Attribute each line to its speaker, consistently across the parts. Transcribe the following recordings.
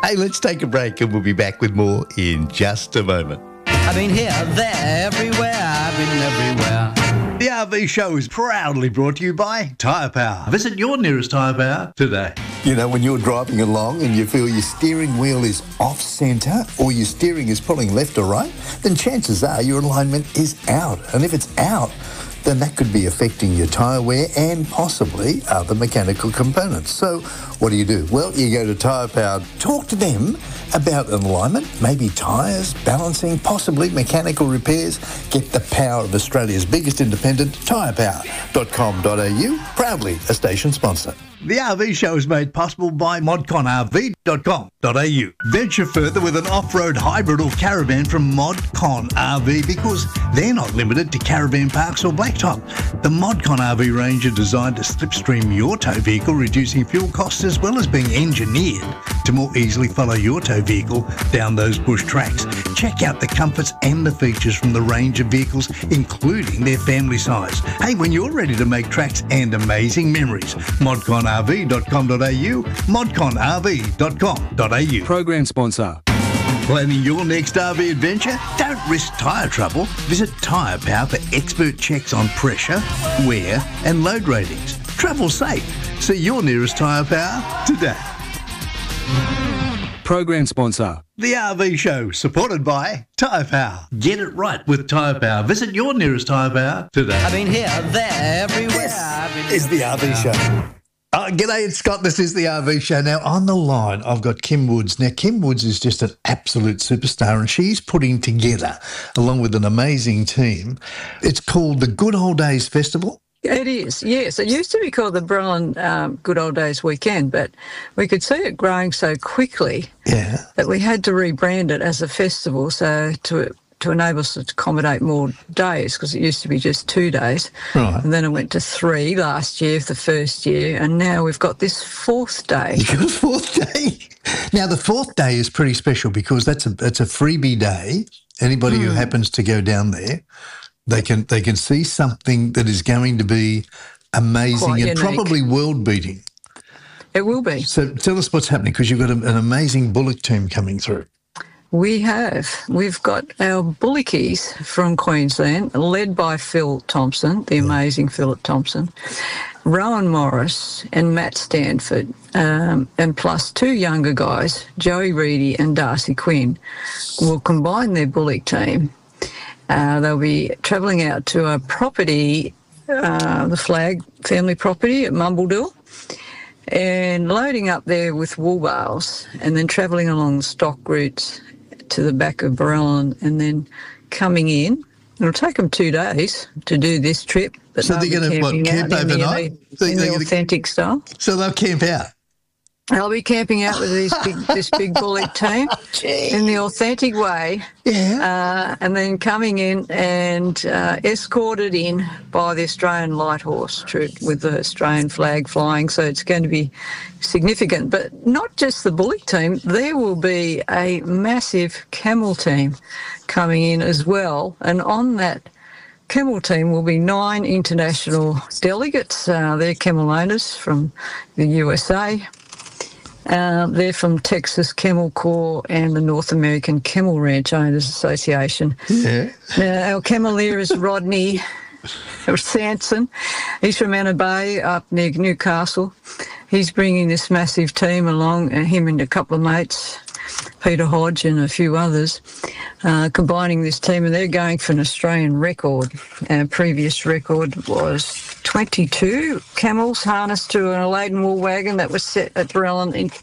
Speaker 1: Hey, let's take a break and we'll be back with more in just a moment.
Speaker 2: I've been here, there, everywhere. I've been everywhere.
Speaker 1: The RV Show is proudly brought to you by Tyre Power. Visit your nearest Tyre Power today. You know, when you're driving along and you feel your steering wheel is off-centre or your steering is pulling left or right, then chances are your alignment is out. And if it's out, then that could be affecting your tyre wear and possibly other mechanical components. So what do? Well, you go to Tyre Power, talk to them about an alignment, maybe tyres, balancing, possibly mechanical repairs. Get the power of Australia's biggest independent, tyrepower.com.au, proudly a station sponsor. The RV Show is made possible by modconrv.com.au. Venture further with an off-road hybrid or caravan from ModCon RV because they're not limited to caravan parks or blacktop. The ModCon RV range are designed to slipstream your tow vehicle, reducing fuel costs as well as being engineered to more easily follow your tow vehicle down those bush tracks. Check out the comforts and the features from the range of vehicles, including their family size. Hey, when you're ready to make tracks and amazing memories, modconrv.com.au, modconrv.com.au.
Speaker 3: Program sponsor.
Speaker 1: Planning your next RV adventure? Don't risk tyre trouble. Visit Tyre Power for expert checks on pressure, wear and load ratings. Travel safe. See your nearest Tyre Power today.
Speaker 3: Program sponsor.
Speaker 1: The RV Show, supported by Tyre Power. Get it right with Tyre Power. Visit your nearest Tyre Power today.
Speaker 2: I've been here, there, everywhere.
Speaker 1: This is the RV Show. G'day, it's Scott. This is the RV Show. Now, on the line, I've got Kim Woods. Now, Kim Woods is just an absolute superstar, and she's putting together, along with an amazing team, it's called the Good Old Days Festival.
Speaker 4: It is, yes. It used to be called the Barellan Good Old Days Weekend, but we could see it growing so quickly that we had to rebrand it as a festival so to enable us to accommodate more days, because it used to be just 2 days.
Speaker 1: Right.
Speaker 4: And then it went to 3 last year, the first year, and now we've got this 4th day.
Speaker 1: You've got a 4th day? Now, the 4th day is pretty special because that's a freebie day. Anybody who happens to go down there, they can see something that is going to be amazing
Speaker 4: Quite
Speaker 1: and
Speaker 4: unique.
Speaker 1: probably world-beating.
Speaker 4: It will be.
Speaker 1: So tell us what's happening, because you've got an amazing bullock team coming through.
Speaker 4: We've got our bullickies from Queensland, led by Phil Thompson, the amazing Philip Thompson, Rowan Morris and Matt Stanford, and plus 2 younger guys, Joey Reedy and Darcy Quinn, will combine their bullock team. They'll be travelling out to a property, the Flag family property at Mumbledill, and loading up there with wool bales and then travelling along the stock routes to the back of Barellan and then coming in. It'll take them 2 days to do this trip. But
Speaker 1: So they're going to camp overnight?
Speaker 4: In the authentic style.
Speaker 1: So they'll camp out?
Speaker 4: They'll be camping out with this big bullock team in the authentic way, and then coming in and escorted in by the Australian Light Horse troop with the Australian flag flying. So it's going to be significant. But not just the bullock team, there will be a massive camel team coming in as well. And on that camel team will be 9 international delegates. They're camel owners from the USA. They're from Texas Camel Corps and the North American Camel Ranch Owners Association.
Speaker 1: Yeah.
Speaker 4: Our cameleer is Rodney Sanson. He's from Anna Bay up near Newcastle. He's bringing this massive team along, him and a couple of mates, Peter Hodge and a few others, combining this team, and they're going for an Australian record. Our previous record was 22 camels harnessed to a laden wool wagon that was set at Barellan in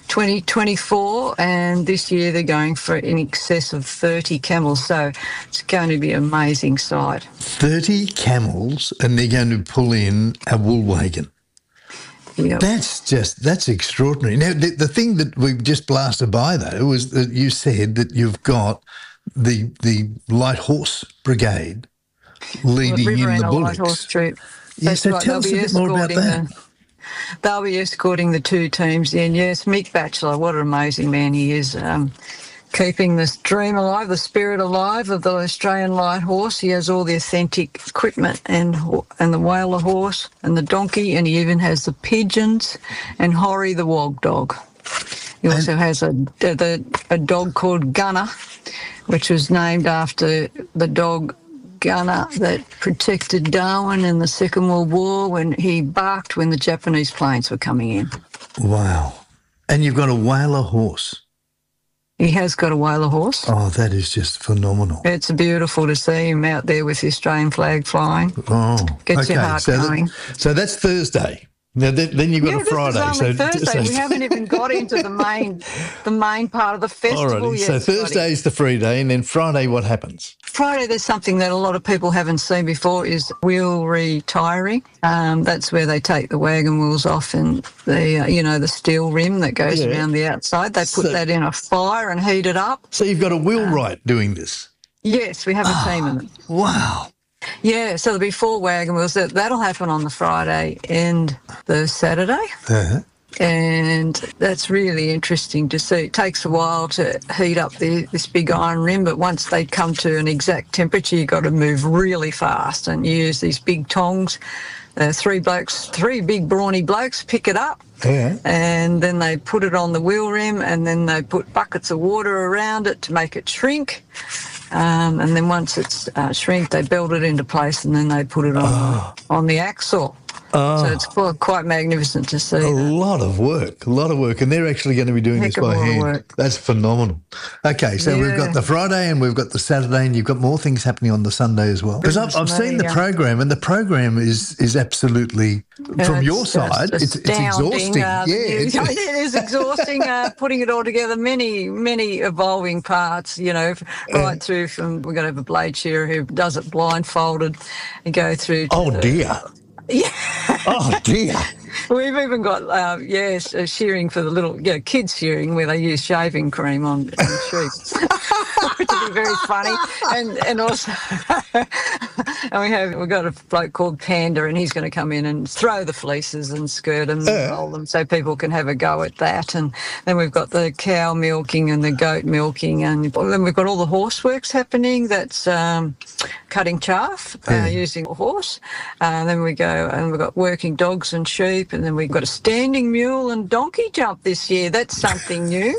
Speaker 4: 2024, and this year they're going for in excess of 30 camels, so it's going to be an amazing sight.
Speaker 1: 30 camels, and they're going to pull in a wool wagon.
Speaker 4: Yep.
Speaker 1: That's extraordinary. Now, the thing that we've just blasted by, though, was that you said that you've got the Light Horse Brigade leading in the bullocks.
Speaker 4: Light Horse troop.
Speaker 1: Yeah, so tell us a bit more about that.
Speaker 4: They'll be escorting the 2 teams in. Yes, Mick Batchelor, what an amazing man he is. Keeping this dream alive, the spirit alive of the Australian Light Horse. He has all the authentic equipment and the Whaler horse and the donkey, and he even has the pigeons and Horry the wog dog. He also has a dog called Gunner, which was named after the dog Gunner that protected Darwin in the Second World War when he barked when the Japanese planes were coming in.
Speaker 1: Wow. And you've got a Whaler horse.
Speaker 4: He has got a Whaler horse.
Speaker 1: Oh, that is just phenomenal.
Speaker 4: It's beautiful to see him out there with the Australian flag flying.
Speaker 1: Oh,
Speaker 4: Gets your heart going.
Speaker 1: So that's Thursday. Now then you've got a Friday.
Speaker 4: This is only Thursday. We haven't even got into the main part of the festival yet.
Speaker 1: So Thursday is the free day, and then Friday, what happens?
Speaker 4: Friday, there's something that a lot of people haven't seen before is wheel retiring. That's where they take the wagon wheels off and the steel rim that goes around the outside. They put that in a fire and heat it up.
Speaker 1: So you've got a wheelwright doing this?
Speaker 4: Yes, we have a team of them.
Speaker 1: Wow.
Speaker 4: Yeah, so there'll be 4 wagon wheels. That'll happen on the Friday and the Saturday.
Speaker 1: Uh-huh.
Speaker 4: And that's really interesting to see. It takes a while to heat up this big iron rim, but once they come to an exact temperature, you've got to move really fast and use these big tongs. 3 big brawny blokes pick it up, and then they put it on the wheel rim, and then they put buckets of water around it to make it shrink. And then once it's shrink, they build it into place, and then they put it on the axle. So it's quite magnificent to see. A
Speaker 1: lot of work, and they're actually going to be doing this by hand. That's phenomenal. Okay, so we've got the Friday and we've got the Saturday, and you've got more things happening on the Sunday as well. Because I've seen the program, and the program is absolutely, from your side, it's exhausting.
Speaker 4: It is exhausting putting it all together. Many evolving parts, right through from we're going to have a blade shearer who does it blindfolded and go through.
Speaker 1: Dear.
Speaker 4: Yeah.
Speaker 1: Oh, dear.
Speaker 4: We've even got, shearing for the little, kids shearing where they use shaving cream on sheep, which would be very funny. And also, we've got a bloke called Panda, and he's going to come in and throw the fleeces and skirt them and roll them so people can have a go at that. And then we've got the cow milking and the goat milking, and then we've got all the horse works happening. That's cutting chaff using a horse. Then we go and we've got working dogs and sheep. And then we've got a standing mule and donkey jump this year. That's something new.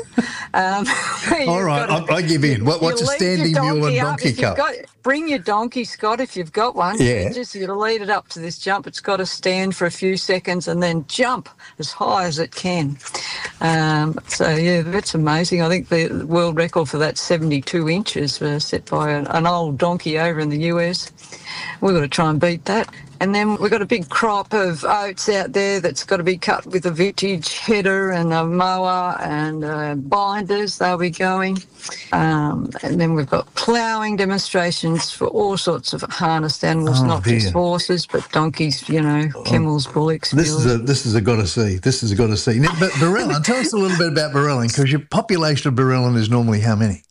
Speaker 1: All right, I give in. What's a standing mule and donkey jump?
Speaker 4: Bring your donkey, Scott, if you've got one.
Speaker 1: Yeah.
Speaker 4: You lead it up to this jump. It's got to stand for a few seconds and then jump as high as it can. That's amazing. I think the world record for that 72 inches was set by an old donkey over in the US. We've got to try and beat that. And then we've got a big crop of oats out there that's got to be cut with a vintage header and a mower and binders. They'll be going. And then we've got ploughing demonstrations for all sorts of harnessed animals, not just horses, but donkeys, camels, bullocks.
Speaker 1: This is a got to see. This is a got to see. Now, but Barellan, tell us a little bit about Barellan, because your population of Barellan is normally how many?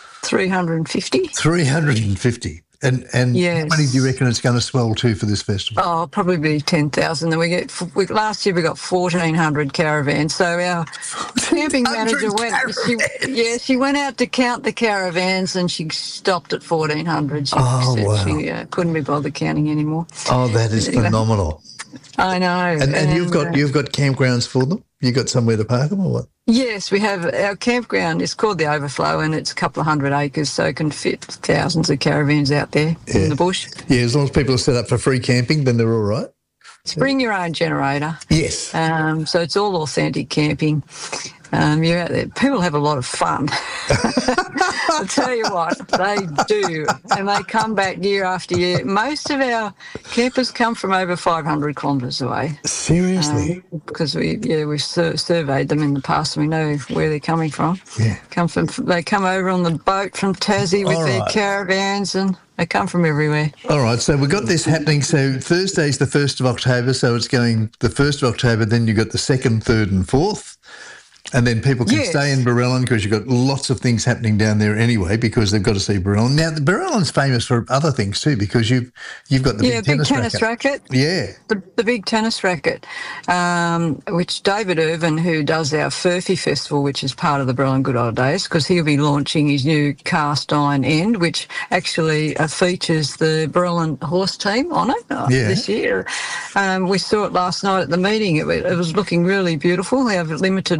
Speaker 4: 350.
Speaker 1: 350. And how many do you reckon it's going to swell to for this festival?
Speaker 4: Oh, probably be 10,000. Then last year we got 1,400 caravans. So our camping manager she went out to count the caravans and she stopped at 1,400. She said she couldn't be bothered counting anymore.
Speaker 1: Oh, that is phenomenal.
Speaker 4: I know.
Speaker 1: And you've got campgrounds for them? You got somewhere to park them or what?
Speaker 4: Yes, we have. Our campground is called the Overflow, and it's a couple of 100 acres, so it can fit thousands of caravans out there in the bush.
Speaker 1: Yeah, as long as people are set up for free camping, then they're all right.
Speaker 4: Bring your own generator.
Speaker 1: Yes.
Speaker 4: So it's all authentic camping. You're out there. People have a lot of fun. I'll tell you what, they do. And they come back year after year. Most of our campers come from over 500 kilometres away.
Speaker 1: Seriously?
Speaker 4: Because we've surveyed them in the past and we know where they're coming from.
Speaker 1: Yeah.
Speaker 4: They come over on the boat from Tassie with their caravans, and they come from everywhere.
Speaker 1: All right, so we've got this happening. So Thursday's the 1st of October, so it's going the 1st of October, then you've got the 2nd, 3rd and 4th. And then people can stay in Barellan because you've got lots of things happening down there anyway, because they've got to see Barellan. Now, Barellan's famous for other things too, because you've got the big tennis racket. Yeah.
Speaker 4: The big tennis racket, which David Irvin, who does our Furphy Festival, which is part of the Barellan Good Old Days, because he'll be launching his new cast iron end, which actually features the Barellan horse team on it this year. We saw it last night at the meeting. It was looking really beautiful. They have limited ones of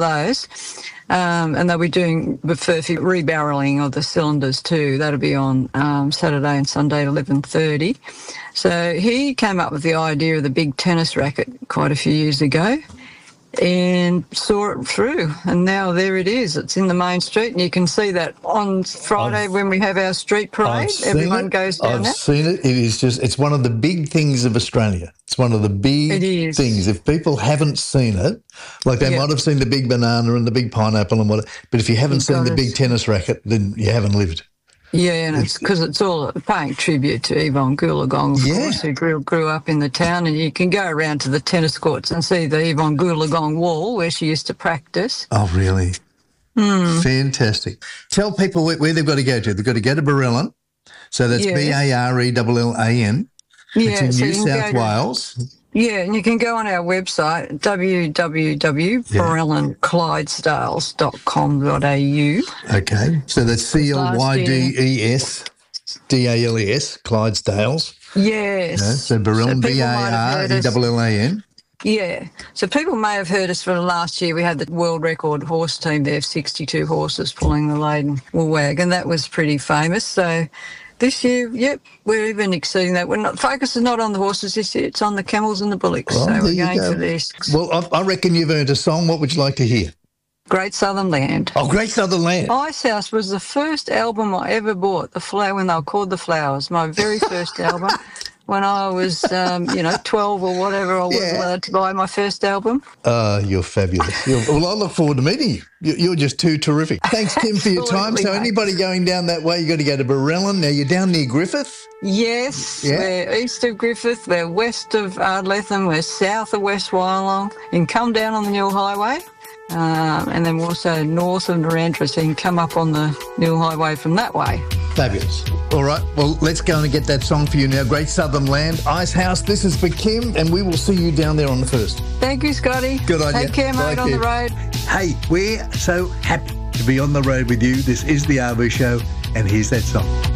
Speaker 4: those. And they'll be doing the Furphy rebarreling of the cylinders too. That'll be on Saturday and Sunday at 11:30. So he came up with the idea of the big tennis racket quite a few years ago and saw it through. And now there it is. It's in the main street, and you can see that on Friday when we have our street parade. Everyone goes down there.
Speaker 1: I've seen it. It is just, it's one of the big things of Australia. It's one of the big things. If people haven't seen it, like they might have seen the big banana and the big pineapple and whatever, but if you haven't seen the big tennis racket, then you haven't lived.
Speaker 4: Yeah, and it's because it's all paying tribute to Yvonne Goolagong, of course, who grew up in the town. And you can go around to the tennis courts and see the Yvonne Goolagong wall where she used to practice.
Speaker 1: Oh, really? Fantastic. Tell people where they've got to go to. They've got to go to Barellan. So that's Barellan. It's in New South Wales.
Speaker 4: Yeah, and you can go on our website, www.barellandclydesdales.com.au.
Speaker 1: Okay, so that's CLYDESDALES, Clydesdales.
Speaker 4: Yes.
Speaker 1: So Barellan, BARELLAN.
Speaker 4: Yeah. So people may have heard us from last year. We had the world record horse team there, 62 horses pulling the laden wool wagon. That was pretty famous. So this year, we're even exceeding that. Focus is not on the horses this year, it's on the camels and the bullocks.
Speaker 1: Well,
Speaker 4: so we're going for this.
Speaker 1: Well, I reckon you've earned a song. What would you like to hear?
Speaker 4: Great Southern Land.
Speaker 1: Oh, Great Southern Land.
Speaker 4: Ice House was the first album I ever bought, when they were called The Flowers, my very first album. When I was, 12 or whatever, I was allowed to buy my first album.
Speaker 1: You're fabulous. Well, I look forward to meeting you. You're just too terrific. Thanks, Kim, for your time. So anybody going down that way, you got to go to Barellan. Now, you're down near Griffith?
Speaker 4: Yes, we're east of Griffith, we're west of Ardlethan, we're south of West Wyalong. You can come down on the Newell Highway. And then we're also north of Narrandera, so you can come up on the Newell Highway from that way.
Speaker 1: Fabulous. All right, well, let's go and get that song for you now. Great Southern Land, Ice House. This is for Kim, and we will see you down there on the 1st.
Speaker 4: Thank you, Scotty.
Speaker 1: Good on you.
Speaker 4: Take care, mate, on the road.
Speaker 1: Hey, we're so happy to be on the road with you. This is the Arvo Show, and here's that song.